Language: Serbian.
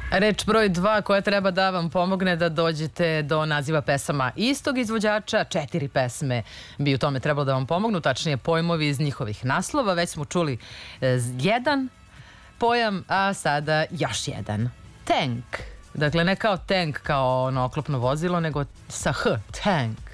Reč broj 2 koja treba da vam pomogne da dođete do naziva pesama istog izvođača. 4 pesme bi u tome trebalo da vam pomognu, tačnije pojmovi iz njihovih naslova. Već smo čuli jedan pojam, a sada još jedan. Tank. Dakle, ne kao tank, kao ono oklopno vozilo, nego sa H. Tank.